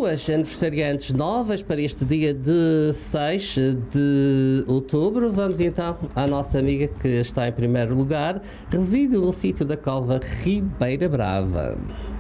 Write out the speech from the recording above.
duas aniversariantes novas para este dia de 6 de outubro. Vamos então à nossa amiga que está em primeiro lugar, reside no sítio da Cova Ribeira Brava.